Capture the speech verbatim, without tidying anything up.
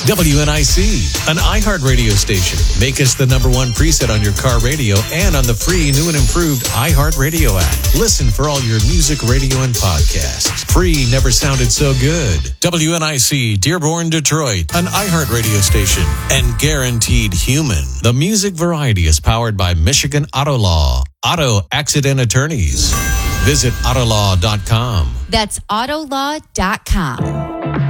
W N I C, an iHeart radio station. Make us the number one preset on your car radio and on the free new and improved iHeart Radio app. Listen for all your music, radio, and podcasts. Free never sounded so good. W N I C, Dearborn, Detroit, an iHeart radio station and guaranteed human. The music variety is powered by Michigan Auto Law, auto accident attorneys. Visit autolaw dot com. That's autolaw dot com.